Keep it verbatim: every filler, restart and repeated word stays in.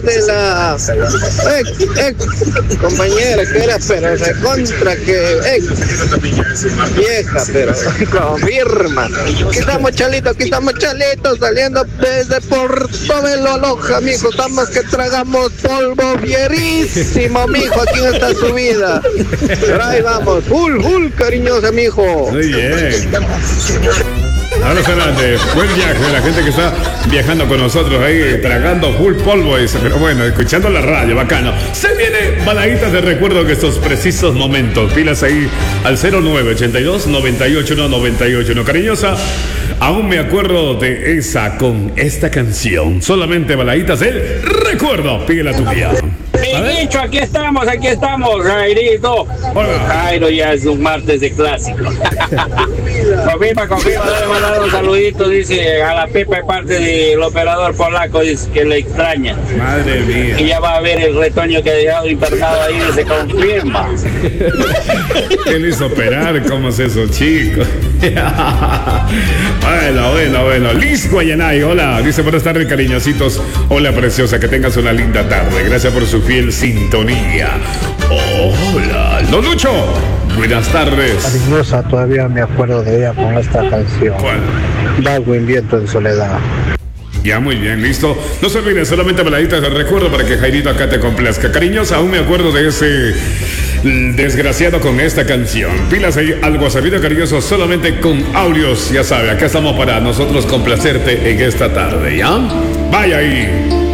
de la ex, ex compañera que era, pero recontra que ex vieja, pero confirma. Aquí estamos chalitos, aquí estamos chalitos, saliendo desde Portobelo Loja, mijo. Estamos que tragamos polvo fierísimo, mijo, aquí en esta subida. Pero ahí vamos, full, full, cariñosa, mijo. Muy bien. Ahora Fernández, buen viaje de la gente que está viajando con nosotros ahí, tragando full polvo, eso, pero bueno, escuchando la radio, bacano. Se viene baladitas de recuerdo en estos precisos momentos. Pilas ahí al cero nueve ochenta y dos noventa y ocho uno noventa y ocho uno. Cariñosa, aún me acuerdo de esa con esta canción. Solamente baladitas del recuerdo. Pide la tuya. Mi dicho, aquí estamos, aquí estamos, Jairito. Jairo ya es un martes de clásico. Confirma, confirma, debe mandar un saludito, dice, a la Pepa de parte del operador polaco, dice que le extraña. Madre mía. Y ya va a ver el retoño que ha dejado internado ahí, se confirma. ¿Qué le hizo operar? ¿Cómo es eso, chico? Bueno, bueno, bueno. Liz Guayanay, hola. Dice, buenas tardes, cariñositos. Hola, preciosa, que tengas una linda tarde. Gracias por su fiel sintonía. Hola, Don Lucho. Buenas tardes. Cariñosa, todavía me acuerdo de ella con esta canción. ¿Cuál? Darwin, viento en soledad. Ya, muy bien, listo. No se olviden, solamente baladitas de recuerdo para que Jairito acá te complazca. Cariñosa, aún me acuerdo de ese desgraciado con esta canción. Pilas ahí, algo sabido, cariñoso, solamente con audios, ya sabe, acá estamos para nosotros complacerte en esta tarde, ¿ya? Vaya ahí.